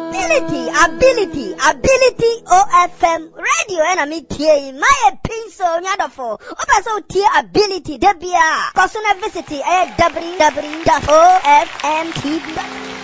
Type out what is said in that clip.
Ability OFM radio and me tea my pencil nyadafo opa so tea ability debia personal visit www.ofmtv.com